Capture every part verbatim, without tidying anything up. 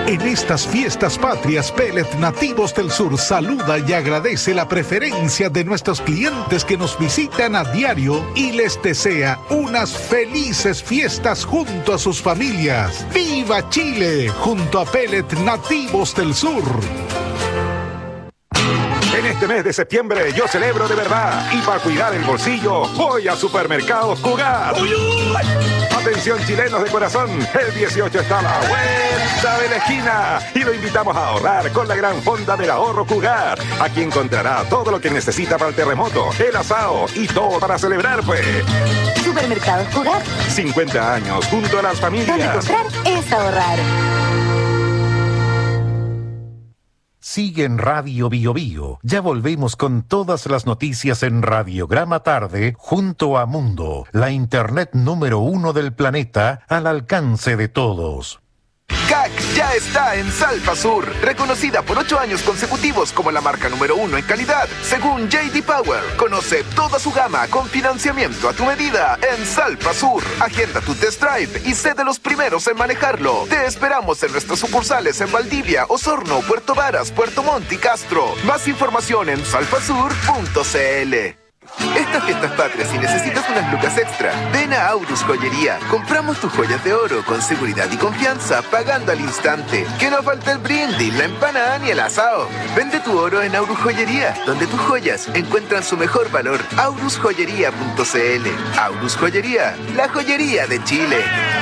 En estas fiestas patrias, Pellet Nativos del Sur saluda y agradece la preferencia de nuestros clientes que nos visitan a diario y les desea unas felices fiestas junto a sus familias. ¡Viva Chile! Junto a Pellet Nativos del Sur. En este mes de septiembre yo celebro de verdad y para cuidar el bolsillo voy a Supermercados Cugat. ¡Uy, uy! Atención chilenos de corazón, el dieciocho está a la vuelta de la esquina y lo invitamos a ahorrar con la gran fonda del ahorro Cugat. Aquí encontrará todo lo que necesita para el terremoto, el asado y todo para celebrar, pues. Supermercados Cugat. cincuenta años junto a las familias. Donde comprar es ahorrar. Sigue en Radio Bio Bio. Ya volvemos con todas las noticias en Radiograma Tarde junto a Mundo, la internet número uno del planeta al alcance de todos. C A C ya está en Salpa Sur, reconocida por ocho años consecutivos como la marca número uno en calidad, según J D Power. Conoce toda su gama con financiamiento a tu medida en Salpa Sur. Agenda tu test drive y sé de los primeros en manejarlo. Te esperamos en nuestras sucursales en Valdivia, Osorno, Puerto Varas, Puerto Montt y Castro. Más información en salpasur punto c l. Estas fiestas patrias, si necesitas unas lucas extra, ven a Aurus Joyería. Compramos tus joyas de oro con seguridad y confianza, pagando al instante. Que no falte el brindis, la empanada ni el asado. Vende tu oro en Aurus Joyería, donde tus joyas encuentran su mejor valor. aurus joyería punto c l. Aurus Joyería, la joyería de Chile.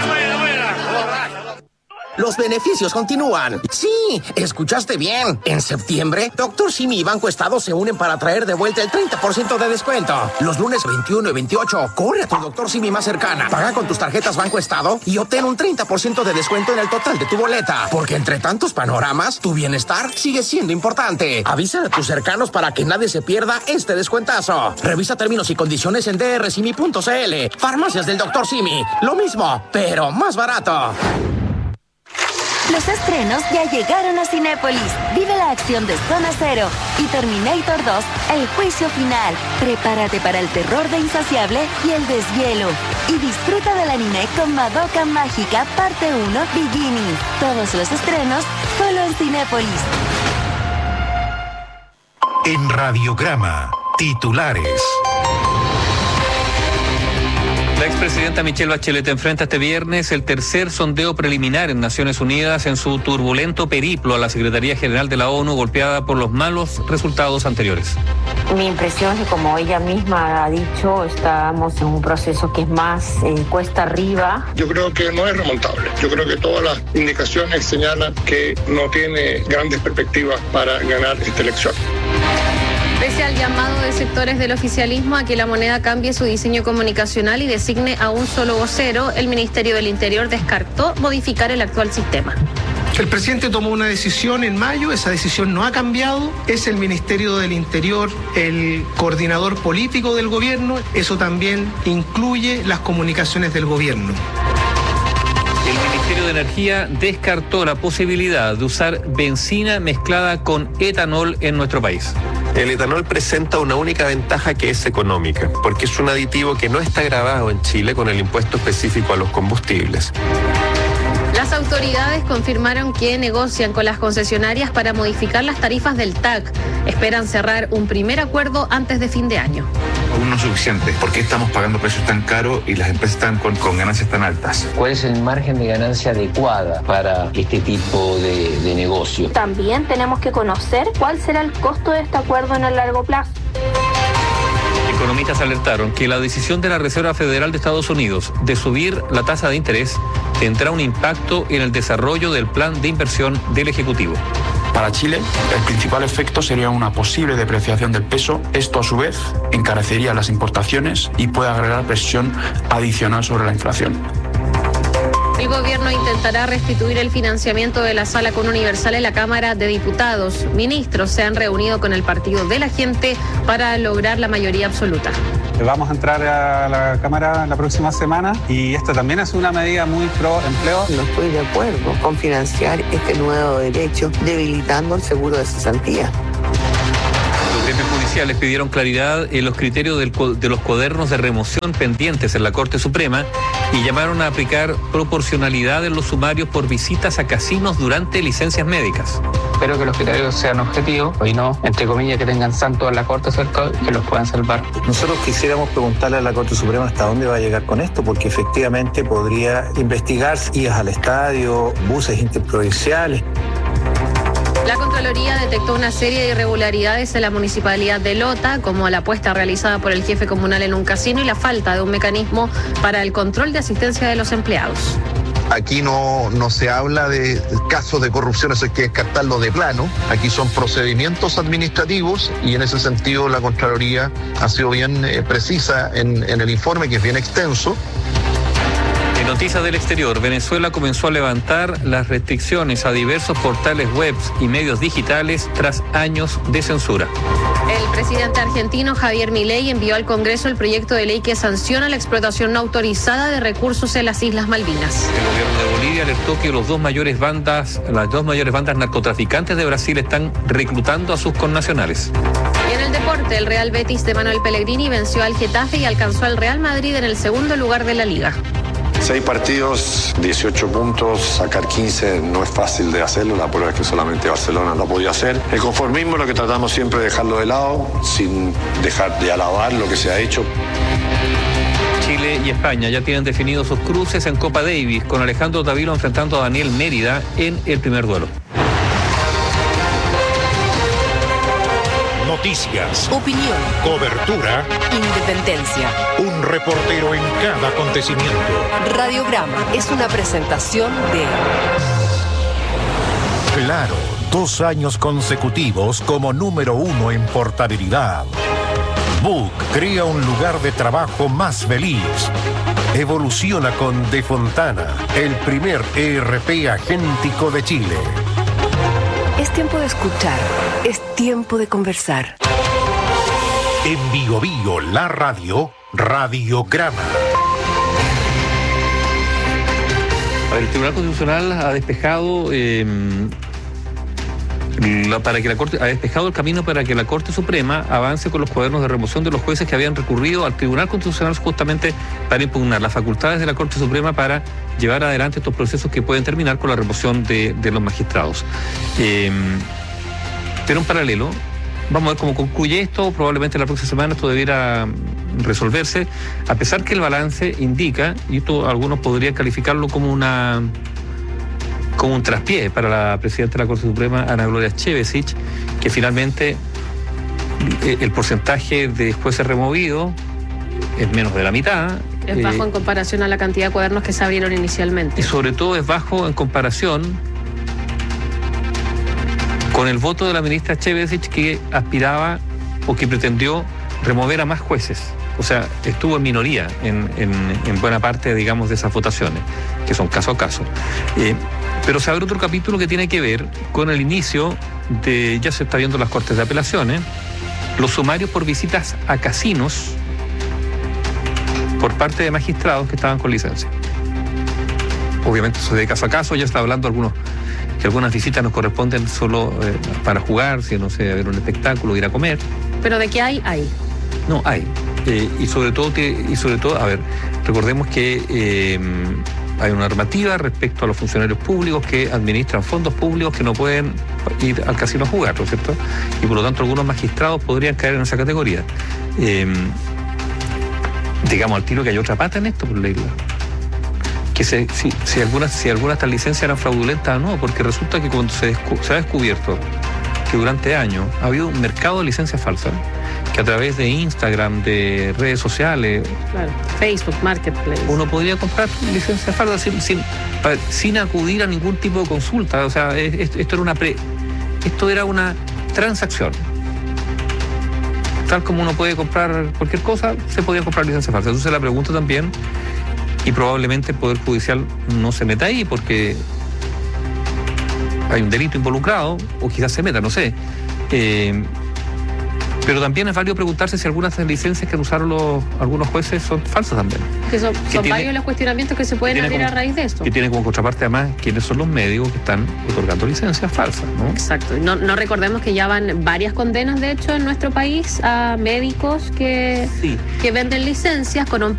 Los beneficios continúan. Sí, escuchaste bien. En septiembre, Doctor Simi y Banco Estado se unen para traer de vuelta el treinta por ciento de descuento. Los lunes veintiuno y veintiocho, corre a tu Doctor Simi más cercana. Paga con tus tarjetas Banco Estado y obtén un treinta por ciento de descuento en el total de tu boleta. Porque entre tantos panoramas, tu bienestar sigue siendo importante. Avisa a tus cercanos para que nadie se pierda este descuentazo. Revisa términos y condiciones en d r simi punto c l. Farmacias del Doctor Simi. Lo mismo, pero más barato. Los estrenos ya llegaron a Cinépolis. Vive la acción de Zona Cero y Terminator dos, el juicio final. Prepárate para el terror de Insaciable y el deshielo. Y disfruta del anime con Madoka Mágica parte uno Beginning. Todos los estrenos solo en Cinépolis. En Radiograma, titulares. La expresidenta Michelle Bachelet enfrenta este viernes el tercer sondeo preliminar en Naciones Unidas en su turbulento periplo a la Secretaría General de la ONU, golpeada por los malos resultados anteriores. Mi impresión es que, como ella misma ha dicho, estamos en un proceso que es más eh, cuesta arriba. Yo creo que no es remontable. Yo creo que todas las indicaciones señalan que no tiene grandes perspectivas para ganar esta elección. Pese al llamado de sectores del oficialismo a que la moneda cambie su diseño comunicacional y designe a un solo vocero, el Ministerio del Interior descartó modificar el actual sistema. El presidente tomó una decisión en mayo, esa decisión no ha cambiado, es el Ministerio del Interior el coordinador político del gobierno, eso también incluye las comunicaciones del gobierno. El Ministerio de Energía descartó la posibilidad de usar benzina mezclada con etanol en nuestro país. El etanol presenta una única ventaja, que es económica, porque es un aditivo que no está gravado en Chile con el impuesto específico a los combustibles. Las autoridades confirmaron que negocian con las concesionarias para modificar las tarifas del T A C. Esperan cerrar un primer acuerdo antes de fin de año. Aún no es suficiente. ¿Por qué estamos pagando precios tan caros y las empresas están con, con ganancias tan altas? ¿Cuál es el margen de ganancia adecuada para este tipo de, de negocio? También tenemos que conocer cuál será el costo de este acuerdo en el largo plazo. Economistas alertaron que la decisión de la Reserva Federal de Estados Unidos de subir la tasa de interés tendrá un impacto en el desarrollo del plan de inversión del Ejecutivo. Para Chile, el principal efecto sería una posible depreciación del peso. Esto, a su vez, encarecería las importaciones y puede agregar presión adicional sobre la inflación. El gobierno intentará restituir el financiamiento de la Sala Común Universal en la Cámara de Diputados. Ministros se han reunido con el Partido de la Gente para lograr la mayoría absoluta. Vamos a entrar a la Cámara la próxima semana y esta también es una medida muy pro empleo. No estoy de acuerdo con financiar este nuevo derecho debilitando el seguro de cesantía. El Gremios judiciales pidieron claridad en los criterios del, de los cuadernos de remoción pendientes en la Corte Suprema y llamaron a aplicar proporcionalidad en los sumarios por visitas a casinos durante licencias médicas. Espero que los criterios sean objetivos y no, entre comillas, que tengan santo en la Corte, ¿cierto?, que los puedan salvar. Nosotros quisiéramos preguntarle a la Corte Suprema hasta dónde va a llegar con esto, porque efectivamente podría investigar idas al estadio, buses interprovinciales. La Contraloría detectó una serie de irregularidades en la municipalidad de Lota, como la apuesta realizada por el jefe comunal en un casino y la falta de un mecanismo para el control de asistencia de los empleados. Aquí no, no se habla de casos de corrupción, eso hay que descartarlo de plano. Aquí son procedimientos administrativos y en ese sentido la Contraloría ha sido bien eh, precisa en, en el informe, que es bien extenso. En noticias del exterior, Venezuela comenzó a levantar las restricciones a diversos portales web y medios digitales tras años de censura. El presidente argentino Javier Milei envió al Congreso el proyecto de ley que sanciona la explotación no autorizada de recursos en las Islas Malvinas. El gobierno de Bolivia alertó que los dos mayores bandas, las dos mayores bandas narcotraficantes de Brasil están reclutando a sus connacionales. Y en el deporte, el Real Betis de Manuel Pellegrini venció al Getafe y alcanzó al Real Madrid en el segundo lugar de la liga. Seis partidos, dieciocho puntos, sacar quince no es fácil de hacerlo, la prueba es que solamente Barcelona lo podía hacer. El conformismo es lo que tratamos siempre de dejarlo de lado, sin dejar de alabar lo que se ha hecho. Chile y España ya tienen definidos sus cruces en Copa Davis, con Alejandro Tavilo enfrentando a Daniel Mérida en el primer duelo. Noticias, opinión, cobertura, independencia. Un reportero en cada acontecimiento. Radiograma es una presentación de Claro, dos años consecutivos como número uno en portabilidad. Book crea un lugar de trabajo más feliz. Evoluciona con De Fontana, el primer E R P agéntico de Chile. Es tiempo de escuchar, es tiempo de conversar. En Bio Bio, la radio, Radiograma. El Tribunal Constitucional ha despejado eh, la, para que la Corte ha despejado el camino para que la Corte Suprema avance con los cuadernos de remoción de los jueces que habían recurrido al Tribunal Constitucional justamente para impugnar las facultades de la Corte Suprema para llevar adelante estos procesos que pueden terminar con la remoción de, de los magistrados. Eh, pero en paralelo, vamos a ver cómo concluye esto. Probablemente la próxima semana esto debiera resolverse, a pesar que el balance indica, y esto algunos podrían calificarlo como una como un traspié para la presidenta de la Corte Suprema, Ana Gloria Chevesich, que finalmente el porcentaje de jueces removidos es menos de la mitad. Es bajo eh, en comparación a la cantidad de cuadernos que se abrieron inicialmente. Y sobre todo es bajo en comparación con el voto de la ministra Chevesich, que aspiraba o que pretendió remover a más jueces. O sea, estuvo en minoría en, en, en buena parte, digamos, de esas votaciones, que son caso a caso. Eh, pero se abre otro capítulo que tiene que ver con el inicio de, ya se está viendo las Cortes de Apelaciones, los sumarios por visitas a casinos por parte de magistrados que estaban con licencia. Obviamente eso de caso a caso, ya está hablando algunos que algunas visitas nos corresponden solo eh, para jugar, si no sé, a ver un espectáculo, ir a comer. Pero de qué hay, hay. No, hay. Eh, y sobre todo, y sobre todo, a ver, recordemos que eh, hay una normativa respecto a los funcionarios públicos que administran fondos públicos que no pueden ir al casino a jugar, ¿no es cierto? Y por lo tanto algunos magistrados podrían caer en esa categoría. Eh, digamos al tiro que hay otra pata en esto por leerla. Que se, si, si algunas si algunas de estas licencias eran fraudulentas o no, porque resulta que cuando se, descu- se ha descubierto que durante años ha habido un mercado de licencias falsas, que a través de Instagram, de redes sociales, claro, Facebook, Marketplace, uno podría comprar licencias falsas sin, sin, sin acudir a ningún tipo de consulta. O sea, esto era una pre, esto era una transacción. Tal como uno puede comprar cualquier cosa, se podía comprar licencias falsas. Entonces la pregunta también, y probablemente el Poder Judicial no se meta ahí porque hay un delito involucrado, o quizás se meta, no sé. Eh, Pero también es válido preguntarse si algunas de las licencias que usaron los, algunos jueces son falsas también. Que son, que son tiene, varios los cuestionamientos que se pueden abrir como, a raíz de esto. Que tiene como contraparte además quiénes son los médicos que están otorgando licencias falsas, ¿no? Exacto. No, no recordemos que ya van varias condenas, de hecho, en nuestro país a médicos que, sí. que venden licencias con un